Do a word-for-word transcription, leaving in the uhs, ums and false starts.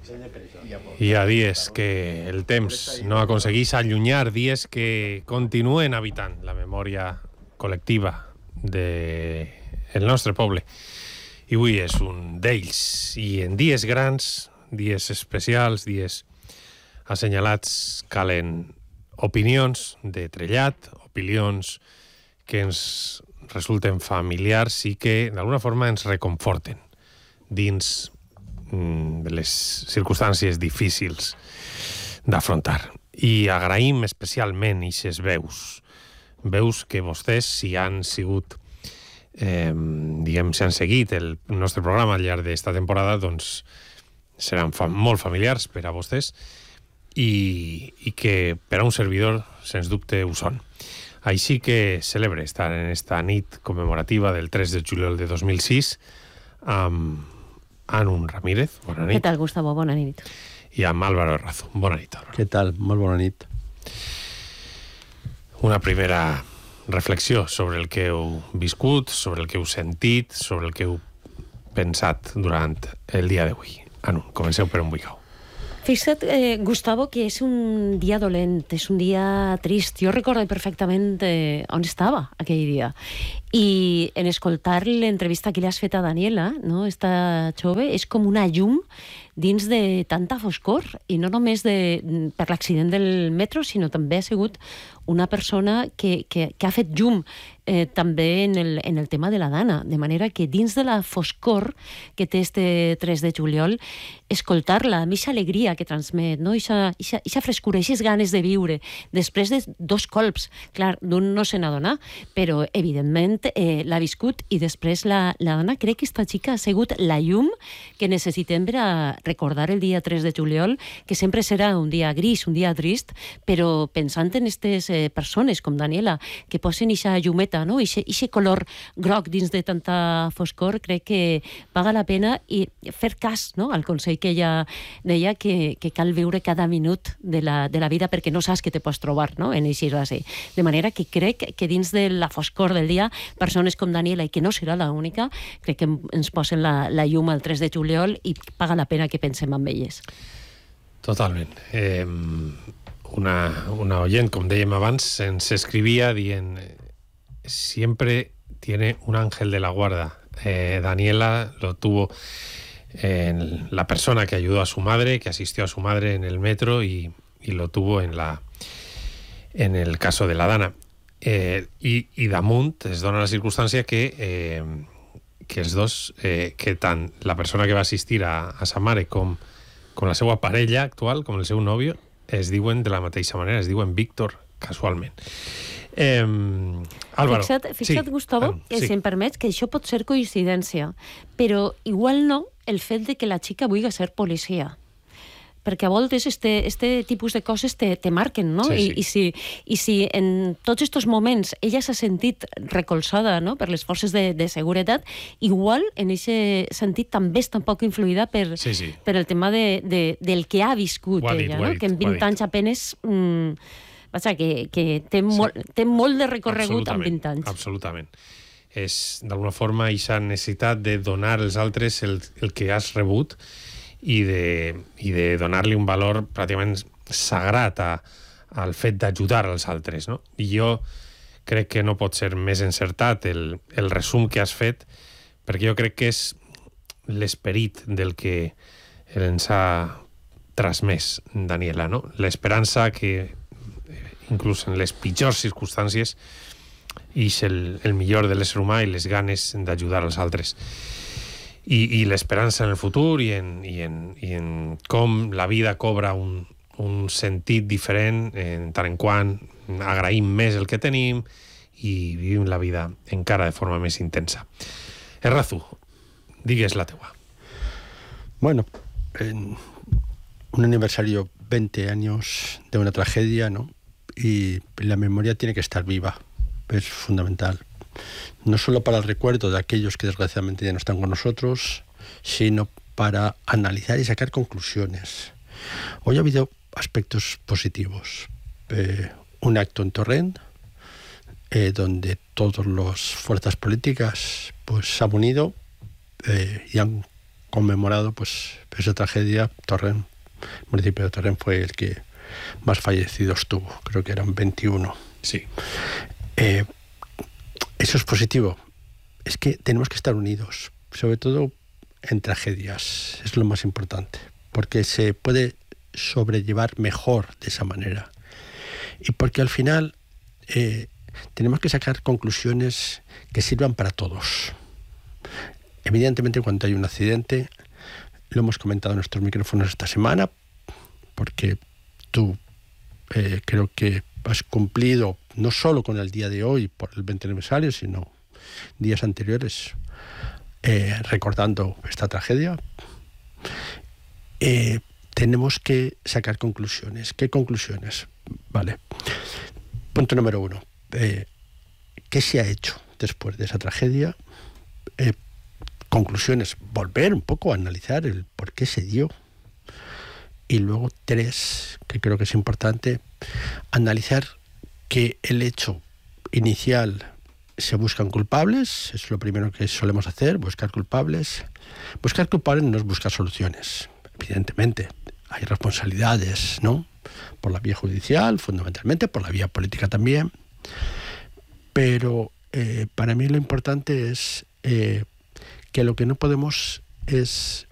Hi ha dies que el temps no aconsegueix allunyar, dies que continuen habitant la memòria col·lectiva del nostre poble. I avui és un d'ells. I en dies grans, dies especials, dies assenyalats, calen opinions de trellat, opinions que ens resulten familiars i que d'alguna forma ens reconforten dins de les circumstàncies difícils d'afrontar. I agraïm especialment aquestes veus, veus que vostès, si han sigut, eh, diguem, si han seguit el nostre programa al llarg d'esta temporada, doncs seran fa molt familiars per a vostès i, i que per a un servidor, sens dubte, ho són. Així que celebre estar en esta nit commemorativa del tres de juliol de dos mil sis amb Anu Ramírez, bona nit. Què tal, Gustavo? Bona nit. I amb Álvaro Razo. Bona nit, Álvaro. Què tal? Molt bona nit. Una primera reflexió sobre el que heu viscut, sobre el que heu sentit, sobre el que heu pensat durant el dia d'avui. Anu, comenceu per on vulgueu. Fixa't, eh, Gustavo, que és un dia dolent, és un dia trist. Jo recordo perfectament eh, on estava aquell dia. I en escoltar l'entrevista que li has fet a Daniela, no, esta jove, és com una llum dins de tanta foscor, i no només de, per l'accident del metro, sinó també ha sigut una persona que, que, que ha fet llum eh, també en el, en el tema de la Dana, de manera que dins de la foscor que té este tres de juliol, escoltar-la, amb aquesta alegria que transmet, no? Aquesta frescura, aquestes ganes de viure, després de dos colps, clar, d'un no se n'adona, però evidentment eh, l'ha viscut, i després la, la dona, crec que esta xica ha sigut la llum que necessitem per a recordar el dia tres de juliol, que sempre serà un dia gris, un dia trist, però pensant en aquestes eh, persones com Daniela, que posen eixa llumeta, no? Eixe color groc dins de tanta foscor, crec que paga la pena, i fer cas, no?, al consell que ella deia que, que cal viure cada minut de la, de la vida, perquè no saps què te pots trobar, no?, en eixa base. De manera que crec que dins de la foscor del dia, persones com Daniela, i que no serà l'única, crec que ens posen la, la llum al tres de juliol, i paga la pena que pensem en elles. Totalment. Eh, una, una oyent, com dèiem abans, ens escrivia dient siempre tiene un ángel de la guarda. Eh, Daniela lo tuvo en la persona que ayudó a su madre, que asistió a su madre en el metro, y, y lo tuvo en la en el caso de la Dana. Eh, i, i damunt es dona la circumstància que eh, que els dos, eh, que tant la persona que va assistir a, a sa mare com, com la seva parella actual, com el seu nòvio, es diuen de la mateixa manera, es diuen Víctor, casualment. Eh, Álvaro. Fixa't, fixa't sí, Gustavo, um, sí. si em permets, que això pot ser coincidència, però igual no el fet de que la xica vulgui ser policia. Perquè a voltes este, este tipus de coses te, te marquen, no? Sí, sí. I, i, si, I si en tots aquests moments ella s'ha sentit recolzada, no?, per les forces de, de seguretat, igual en aquest sentit també està un poc influïda per, sí, sí. per el tema de, de, del que ha viscut dit, ella, no? Dit, que en vint anys apenes... Mm, vaja, que, que té, sí. molt, té molt de recorregut en vint anys. Absolutament. És, d'alguna forma, aquesta necessitat de donar als altres el, el que has rebut, i de, i de donar-li un valor pràcticament sagrat a, al fet d'ajudar als altres, no? I jo crec que no pot ser més encertat el, el resum que has fet, perquè jo crec que és l'esperit del que ens ha transmès Daniela, no? L'esperança que, inclús en les pitjors circumstàncies, és el, el millor de l'ésser humà i les ganes d'ajudar als altres. I, i l'esperança en el futur, i en, i, en, i en com la vida cobra un, un sentit diferent en tant en quant agraïm més el que tenim i vivim la vida encara de forma més intensa. Errazu, digues la teua. Bueno, en un aniversario, veinte años de una tragedia, ¿no? Y la memoria tiene que estar viva, es fundamental. No solo para el recuerdo de aquellos que desgraciadamente ya no están con nosotros, sino para analizar y sacar conclusiones. Hoy ha habido aspectos positivos. Eh, un acto en Torrent, eh, donde todas las fuerzas políticas pues, se han unido eh, y han conmemorado pues esa tragedia. Torrent, el municipio de Torrent fue el que más fallecidos tuvo, creo que eran veintiuno. Sí. Eh, eso es positivo. Es que tenemos que estar unidos, sobre todo en tragedias, es lo más importante, porque se puede sobrellevar mejor de esa manera. Y porque al final eh, tenemos que sacar conclusiones que sirvan para todos. Evidentemente, cuando hay un accidente, lo hemos comentado en nuestros micrófonos esta semana, porque tú eh, creo que has cumplido no solo con el día de hoy por el veinte aniversario, sino días anteriores, eh, recordando esta tragedia. Eh, tenemos que sacar conclusiones. ¿Qué conclusiones? Vale. Punto número uno. Eh, ¿Qué se ha hecho después de esa tragedia? Eh, conclusiones. Volver un poco a analizar el por qué se dio. Y luego, tres, que creo que es importante, analizar que el hecho inicial se buscan culpables, es lo primero que solemos hacer, buscar culpables. Buscar culpables no es buscar soluciones, evidentemente. Hay responsabilidades, ¿no? Por la vía judicial, fundamentalmente, por la vía política también. Pero eh, para mí lo importante es eh, que lo que no podemos es